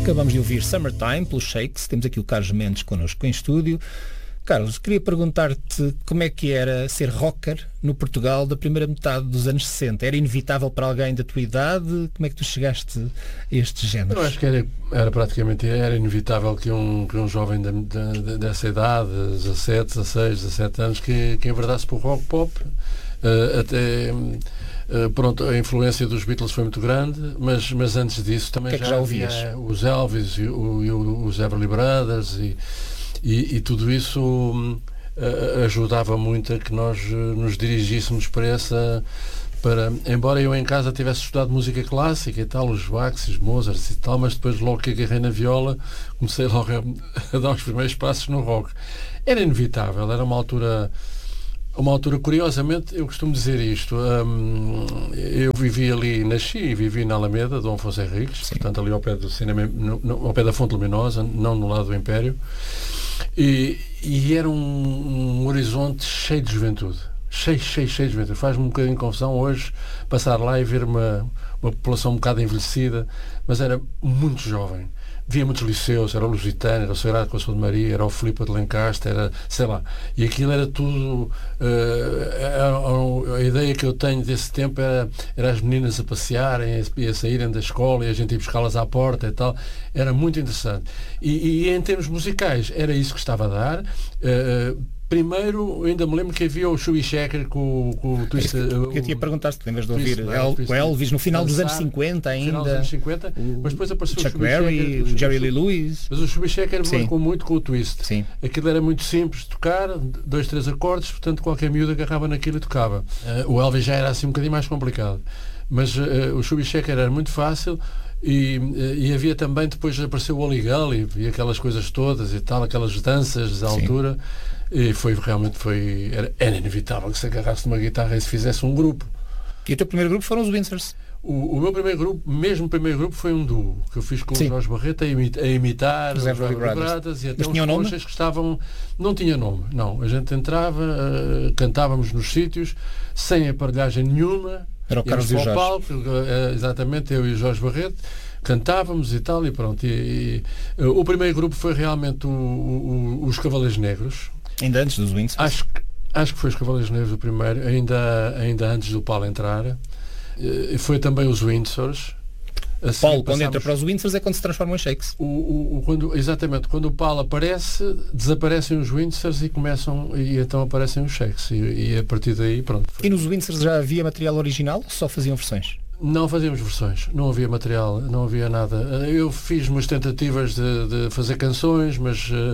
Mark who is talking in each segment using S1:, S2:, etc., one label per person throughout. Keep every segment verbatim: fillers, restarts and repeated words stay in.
S1: Acabamos de ouvir Summertime pelos Shakes. Temos aqui o Carlos Mendes connosco em estúdio. Carlos, queria perguntar-te como é que era ser rocker no Portugal da primeira metade dos anos sessenta. Era inevitável para alguém da tua idade? Como é que tu chegaste a este género?
S2: Eu acho que era, era praticamente era inevitável que um, que um jovem de, de, dessa idade, dezassete, dezasseis, dezassete anos, que, que enverdasse para o rock pop. Uh, até uh, pronto, a influência dos Beatles foi muito grande, mas, mas antes disso também
S1: que é
S2: já,
S1: já
S2: havia os Elvis e, o, e o, os Everly Brothers e, e, e tudo isso uh, ajudava muito a que nós uh, nos dirigíssemos para essa para, embora eu em casa tivesse estudado música clássica e tal, os Bachs, os Mozart e tal, mas depois logo que agarrei na viola comecei logo a, a dar os primeiros passos no rock. Era inevitável, era uma altura Uma altura, curiosamente, eu costumo dizer isto, hum, eu vivi ali, nasci e vivi na Alameda, Dom Afonso Henriques, Sim. portanto ali ao pé do cinema, no, no, ao pé da Fonte Luminosa, não no lado do Império, e, e era um, um horizonte cheio de juventude, cheio, cheio, cheio de juventude. Faz-me um bocadinho de confusão hoje passar lá e ver uma, uma população um bocado envelhecida, mas era muito jovem. Via muitos liceus, era o Lusitano, era o Sagrado Coração de Maria, era o Filipe de Lencastre, era, sei lá, e aquilo era tudo, uh, a, a ideia que eu tenho desse tempo era, era as meninas a passearem e a, a saírem da escola e a gente ir buscá-las à porta e tal, era muito interessante. E, e em termos musicais, era isso que estava a dar. Uh, Primeiro, ainda me lembro que havia o Chubby Checker com, com o Twist.
S1: Eu, eu tinha perguntado se te lembras de ouvir El, o Elvis no final dos anos cinquenta ainda.
S2: No final dos anos cinquenta,
S1: o,
S2: mas depois apareceu
S1: o Chuck
S2: o
S1: Berry, o Jerry Lee Lewis.
S2: Mas o Chubby Checker marcou muito com o Twist.
S1: Sim.
S2: Aquilo era muito simples de tocar, dois, três acordes, portanto qualquer miúdo agarrava naquilo e tocava. Uh, o Elvis já era assim um bocadinho mais complicado. Mas uh, o Chubby Checker era muito fácil. E, e havia também, depois apareceu o Oli Gully e aquelas coisas todas e tal, aquelas danças da altura. E foi realmente foi era, era inevitável que se agarrasse numa guitarra e se fizesse um grupo.
S1: E o teu primeiro grupo foram os Windsors?
S2: O, o meu primeiro grupo, mesmo o primeiro grupo, foi um duo que eu fiz com Sim. o Jorge Barreto a, imita, a imitar os Everly Brothers e até os conchas que estavam. Não tinha nome, não. A gente entrava, uh, cantávamos nos sítios sem aparelhagem nenhuma.
S1: Era o Carlos e o Jorge.
S2: Palco, uh, exatamente, eu e o Jorge Barreto. Cantávamos e tal, e pronto. E, e, uh, o primeiro grupo foi realmente o, o, o, os Cavaleiros Negros.
S1: Ainda antes dos Windsors?
S2: Acho, acho que foi os Cavaleiros Negros o primeiro, ainda, ainda antes do Paulo entrar. E foi também os Windsors.
S1: Assim, Paulo, quando entra para os Windsors é quando se transformam em Shakes.
S2: O, o, o, quando, exatamente, quando o Paulo aparece, desaparecem os Windsors e começam, e então aparecem os Shakes. E, e a partir daí, pronto. Foi.
S1: E nos Windsors já havia material original ou só faziam versões?
S2: Não fazíamos versões, não havia material, não havia nada. Eu fiz umas tentativas de, de fazer canções, mas uh,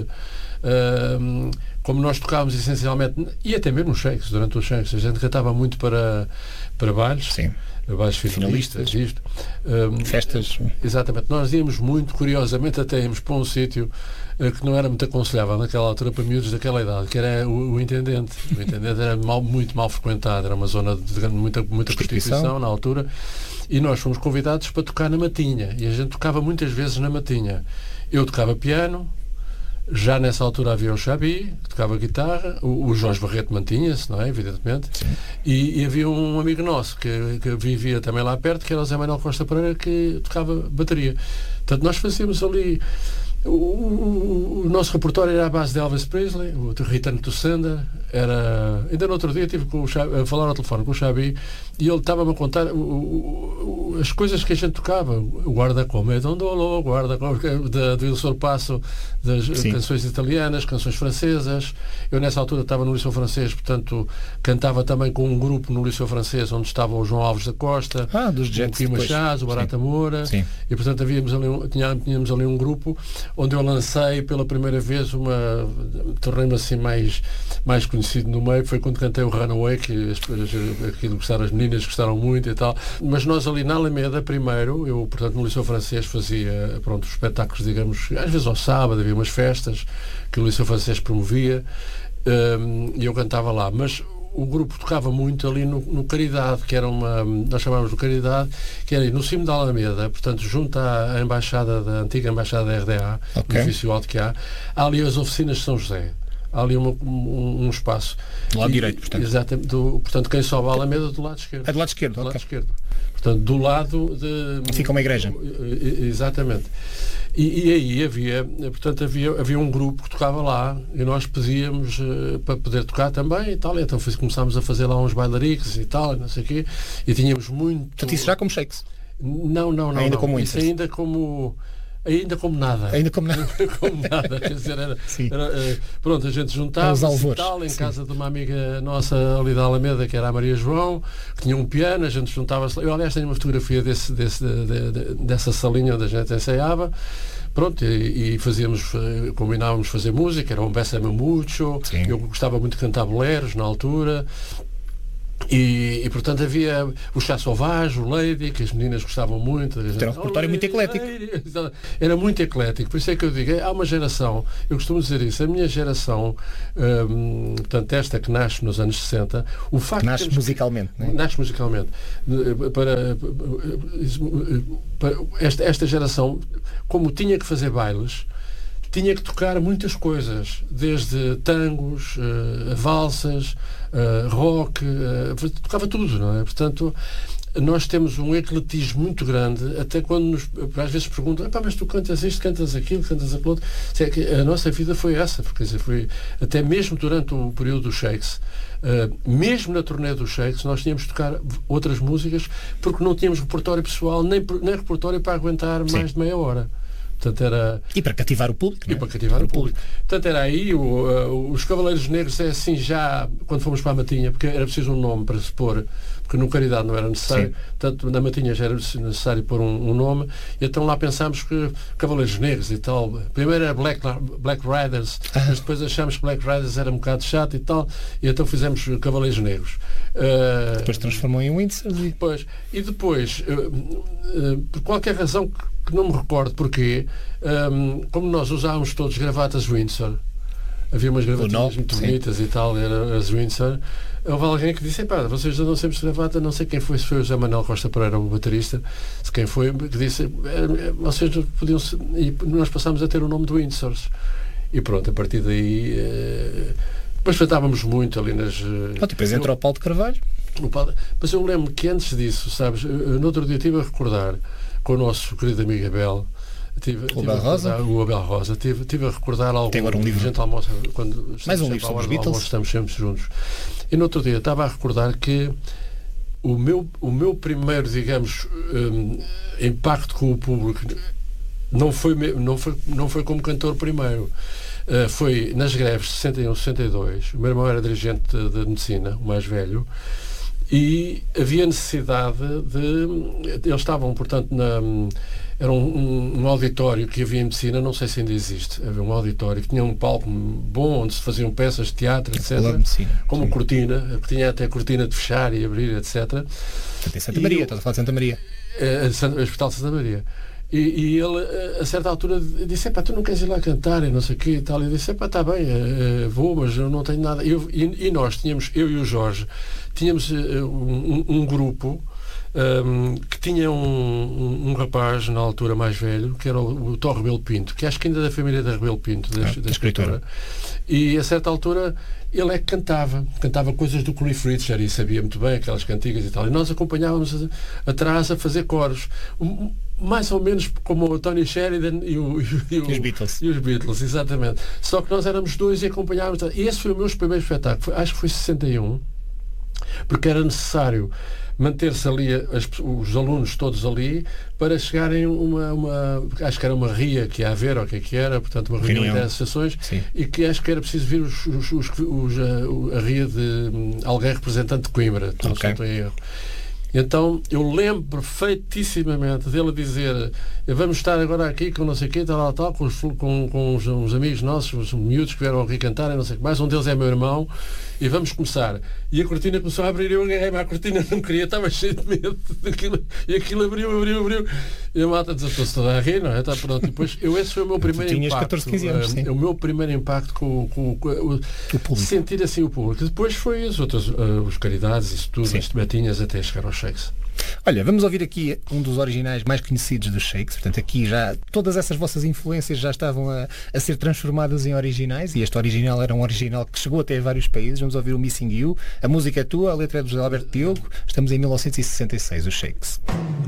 S2: uh, como nós tocávamos essencialmente, e até mesmo os Shakes, durante os Shakes, a gente cantava muito para, para bailes,
S1: Sim.
S2: bailes finalistas, isto.
S1: Um, festas.
S2: Exatamente, nós íamos muito, curiosamente, até íamos para um sítio uh, que não era muito aconselhável naquela altura para miúdos daquela idade, que era o, o Intendente. O Intendente era mal, muito mal frequentado, era uma zona de grande, muita, muita prostituição na altura, e nós fomos convidados para tocar na Matinha, e a gente tocava muitas vezes na Matinha. Eu tocava piano. Já nessa altura havia o Xabi, que tocava guitarra, o, o Jorge Barreto mantinha-se, não é? Evidentemente. E, e havia um amigo nosso que, que vivia também lá perto, que era o Zé Manuel Costa Pereira, que tocava bateria. Portanto, nós fazíamos ali. O, o, o nosso repertório era à base de Elvis Presley, o Return to Sender. Era... Ainda no outro dia estive com o Xabi, a falar ao telefone com o Xabi e ele estava-me a contar o, o, o, as coisas que a gente tocava. O Guarda-Como é Dondolo, Guarda-Como do Il Sorpasso, das Sim. canções italianas, canções francesas. Eu nessa altura estava no Liceu Francês, portanto cantava também com um grupo no Liceu Francês onde estava o João Alves da Costa,
S1: ah, dos
S2: o Quima Chás, o Barata Sim. Moura. Sim. E portanto havíamos ali um, tínhamos, tínhamos ali um grupo onde eu lancei pela primeira vez uma... tornei-me assim mais, mais conhecido no meio, foi quando cantei o Runaway, que as, as, aquilo gostaram, as meninas gostaram muito e tal. Mas nós ali na Alameda, primeiro, eu, portanto, no Liceu Francês fazia, pronto, os espetáculos, digamos, às vezes ao sábado, havia umas festas que o Liceu Francês promovia, um, e eu cantava lá. Mas o grupo tocava muito ali no, no Caridade, que era uma, nós chamávamos de Caridade, que era ali no cimo da Alameda, portanto, junto à embaixada da antiga embaixada da R D A, okay. no edifício alto que há, há ali as oficinas de São José. Há ali uma, um, um espaço.
S1: Do lado
S2: e,
S1: direito, portanto.
S2: Exatamente. Do, portanto, quem sobe a Alameda do lado esquerdo.
S1: É do lado esquerdo,
S2: do
S1: okay.
S2: lado esquerdo. Portanto, do lado de...
S1: Fica uma igreja.
S2: Exatamente. E, e aí havia, portanto, havia, havia um grupo que tocava lá e nós pedíamos uh, para poder tocar também e tal. Então fiz, começámos a fazer lá uns bailaricos e tal, não sei o quê. E tínhamos muito...
S1: Portanto, isso já como Shakes?
S2: Não, não, não.
S1: Ainda
S2: não.
S1: como
S2: Isso ainda como... Ainda como nada.
S1: Ainda como nada.
S2: como nada. Quer dizer, era, era, uh, pronto, a gente juntava-se e tal, em sim. casa de uma amiga nossa ali da Alameda, que era a Maria João, que tinha um piano, a gente juntava-se. Eu, aliás, tenho uma fotografia desse, desse, de, de, dessa salinha onde a gente ensaiava. Pronto, e, e fazíamos, combinávamos fazer música, era um Bésame Mucho, eu gostava muito de cantar boleros na altura. E, e portanto havia o Chá Sauvage, o Lady, que as meninas gostavam muito.
S1: Era um repertório muito eclético.
S2: Era muito eclético, por isso é que eu digo, há uma geração, eu costumo dizer isso, a minha geração, hum, portanto esta que nasce nos anos sessenta, o facto
S1: nasce
S2: temos,
S1: musicalmente, não é?
S2: Nasce musicalmente. Para, para esta, esta geração, como tinha que fazer bailes, tinha que tocar muitas coisas, desde tangos, uh, valsas, uh, rock, uh, tocava tudo, não é? Portanto, nós temos um ecletismo muito grande, até quando nos, às vezes perguntam, mas tu cantas isto, cantas aquilo, cantas aquilo outro. A nossa vida foi essa, porque quer dizer, foi, até mesmo durante o período dos Shakes, uh, mesmo na turnê dos Shakes, nós tínhamos de tocar outras músicas, porque não tínhamos repertório pessoal, nem, nem repertório para aguentar Sim. mais de meia hora. Portanto, era...
S1: E para cativar o público.
S2: E para cativar o público. Portanto, era aí o, uh, os Cavaleiros Negros, é assim já, quando fomos para a Matinha, porque era preciso um nome para se pôr, porque no Caridade não era necessário, Sim. Portanto, na Matinha já era necessário pôr um, um nome, e então lá pensámos que Cavaleiros Negros e tal, primeiro era Black, Black Riders, ah. mas depois achámos que Black Riders era um bocado chato e tal, e então fizemos Cavaleiros Negros. Uh,
S1: depois transformou em Windsor. E...
S2: Depois, e depois, uh, uh, por qualquer razão que que não me recordo porquê, um, como nós usávamos todos gravatas Windsor, havia umas gravatinhas muito sim. bonitas e tal, eram as Windsor, houve alguém que disse, pá, vocês andam sempre de gravata, não sei quem foi, se foi o José Manuel Costa Pereira, o baterista, se quem foi, que disse, vocês podiam ser, e nós passámos a ter o nome de Windsors. E pronto, a partir daí... Uh, depois tratávamos muito ali nas... Uh,
S1: ah, depois entrou o Paulo de Carvalho.
S2: O Paulo, mas eu lembro que antes disso, sabes, eu, no outro dia estive a recordar com o nosso querido amigo Abel, tive,
S1: o,
S2: tive
S1: Abel Rosa.
S2: o Abel Rosa, tive, tive a recordar algo.
S1: Tem agora um livro.
S2: A gente almoça, quando
S1: mais um livro sobre os Beatles.
S2: Almoço, estamos sempre juntos. E no outro dia estava a recordar que o meu, o meu primeiro, digamos, um, impacto com o público não foi, não foi, não foi como cantor primeiro. Uh, foi nas greves de sessenta e um, sessenta e dois. O meu irmão era dirigente de, de medicina, o mais velho. E havia necessidade de... Eles estavam, portanto, na, era um, um auditório que havia em medicina, não sei se ainda existe, havia um auditório que tinha um palco bom, onde se faziam peças de teatro, etcétera. Como Sim. cortina, que tinha até cortina de fechar e abrir, etcétera.
S1: Em Santa Maria, estás a falar de Santa Maria.
S2: É, o Hospital de Santa Maria. E, e ele, a certa altura, disse, pá, tu não queres ir lá cantar e não sei o quê e tal. E disse, pá, está bem, uh, vou, mas eu não tenho nada. E, eu, e, e nós tínhamos, eu e o Jorge, tínhamos uh, um, um grupo um, que tinha um, um, um rapaz, na altura mais velho, que era o, o Tó Rebelo Pinto, que acho que ainda é da família da Rebelo Pinto, da,
S1: ah,
S2: da escritora. E a certa altura ele é que cantava, cantava coisas do Cliff Richard e sabia muito bem aquelas cantigas e tal. E nós acompanhávamos a, atrás a fazer coros. Um, mais ou menos como o Tony Sheridan e, o, e, o,
S1: e os Beatles.
S2: E os Beatles, exatamente. Só que nós éramos dois e acompanhávamos. E esse foi o meu primeiro espetáculo. Foi, acho que foi sessenta e um, porque era necessário manter-se ali, as, os alunos todos ali, para chegarem uma, uma... Acho que era uma ria que ia haver, ou o que é que era, portanto, uma reunião de associações, Sim. e que acho que era preciso vir os, os, os, os, a, a ria de um, alguém representante de Coimbra, okay. Não estou em erro. Então, eu lembro perfeitissimamente dele dizer, vamos estar agora aqui com não sei o quê, tal, tal, com, os, com, com uns, uns amigos nossos, os miúdos que vieram aqui cantar, e não sei o que mais, um deles é meu irmão, e vamos começar. E a cortina começou a abrir, eu agarrei-me à cortina, não queria, estava cheio de medo daquilo, e aquilo abriu, abriu, abriu, e a malta desatou-se toda a rir, não é? Está pronto. E depois, eu, esse foi o meu primeiro
S1: tu tinhas
S2: impacto.
S1: catorze, quinze anos, sim.
S2: O meu primeiro impacto com, com, com o,
S1: o
S2: sentir assim o público. Depois foi as outras, uh, os Caridades, isso tudo, as Betinhas, até chegar aos Shakes.
S1: Olha, vamos ouvir aqui um dos originais mais conhecidos dos Shakes. Portanto, aqui já todas essas vossas influências já estavam a, a ser transformadas em originais, e este original era um original que chegou até a vários países. Vamos ouvir o Missing You. A música é tua, a letra é do José Alberto Diogo. Estamos em mil novecentos e sessenta e seis, os Shakes.